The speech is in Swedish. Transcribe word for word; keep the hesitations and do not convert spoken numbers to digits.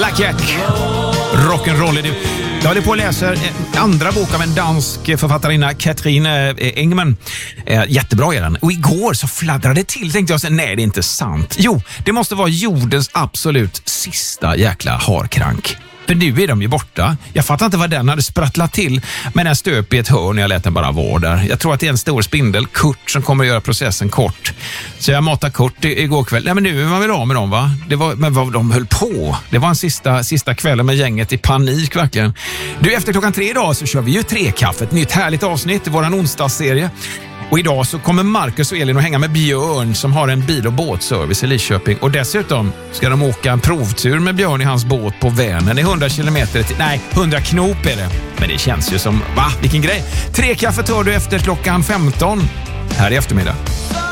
Black Jack. Rock'n'roll. Jag håller på att läsa andra bok av en dansk författarinna, Katrin Engman. Jättebra är den. Och igår så fladdrade det till. Tänkte jag, nej det är inte sant. Jo, det måste vara jordens absolut sista jäkla harkrank. För nu är de ju borta. Jag fattar inte vad den hade sprattlat till. Men den stöp i ett hörn och jag lät den bara vara där. Jag tror att det är en stor spindel, Kurt, som kommer att göra processen kort. Så jag matade Kurt igår kväll. Nej men nu är man väl av med dem va? Det var, men vad de höll på. Det var en sista, sista kvällen med gänget i panik verkligen. Du, efter klockan tre idag så kör vi ju tre kaffe. Ett nytt härligt avsnitt i våran onsdagsserie. Och idag så kommer Marcus och Elin att hänga med Björn som har en bil- och båtservice i Lidköping. Och dessutom ska de åka en provtur med Björn i hans båt på Vänern i hundra kilometer till, nej, hundra knop är det. Men det känns ju som, va? Vilken grej. Tre kaffe tar du efter klockan femton här i eftermiddag.